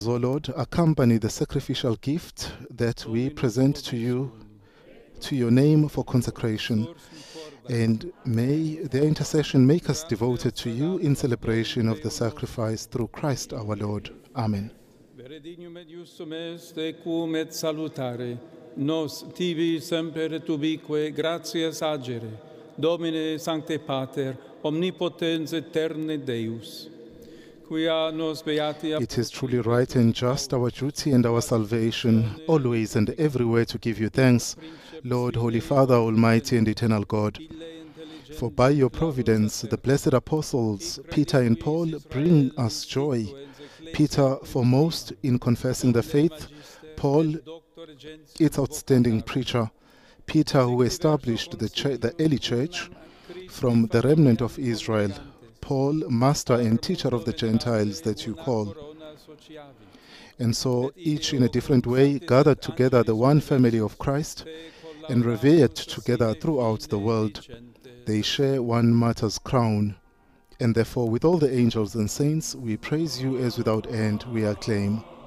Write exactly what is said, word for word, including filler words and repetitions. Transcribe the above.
O Lord, accompany the sacrificial gift that we present to you, to your name for consecration, and may their intercession make us devoted to you in celebration of the sacrifice through Christ our Lord. Amen. Veredignum et justum est, ecum et salutare, nos tibi semper et ubique gratias agere, Domine Sancte Pater, omnipotens aeterne Deus, quia nos beati... It is truly right and just, our duty and our salvation, always and everywhere to give you thanks, Lord, Holy Father, Almighty and Eternal God. For by your providence, the blessed apostles, Peter and Paul, bring us joy. Peter foremost in confessing the faith, Paul, its outstanding preacher. Peter, who established the, ch the early church from the remnant of Israel. Paul, master and teacher of the Gentiles that you call. And so, each in a different way, gathered together the one family of Christ and revered together throughout the world. They share one martyr's crown. And therefore, with all the angels and saints, we praise you as without end we acclaim.